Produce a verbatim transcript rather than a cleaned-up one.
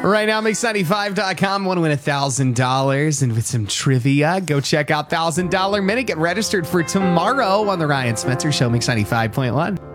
Right now, mix ninety-five dot com. Want to win one thousand dollars and with some trivia. Go check out one thousand dollar Minute. Get registered for tomorrow on the Ryan Spencer Show, Mix ninety-five point one.